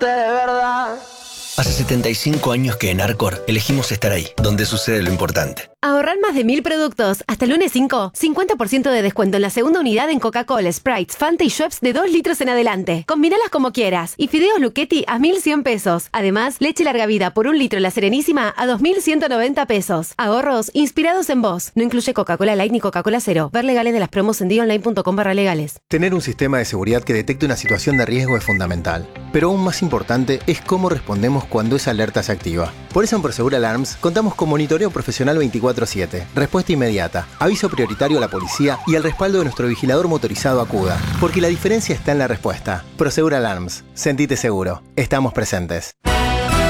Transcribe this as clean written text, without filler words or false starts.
quererte de verdad. Hace 75 años que en Arcor elegimos estar ahí, donde sucede lo importante. Ahorrar más de 1000 productos. Hasta el lunes 5, 50% de descuento en la segunda unidad en Coca-Cola, Sprite, Fanta y Schweppes de 2 litros en adelante. Combinalas como quieras. Y fideos Lucchetti a 1.100 pesos. Además, leche larga vida por 1 litro La Serenísima a 2.190 pesos. Ahorros inspirados en vos. No incluye Coca-Cola Light ni Coca-Cola Cero. Ver legales de las promos en dionline.com/legales. Tener un sistema de seguridad que detecte una situación de riesgo es fundamental. Pero aún más importante es cómo respondemos cuando esa alerta se activa. Por eso en Prosegur Alarms contamos con monitoreo profesional 24/7, respuesta inmediata, aviso prioritario a la policía y el respaldo de nuestro vigilador motorizado Acuda. Porque la diferencia está en la respuesta. Prosegur Alarms. Sentite seguro. Estamos presentes.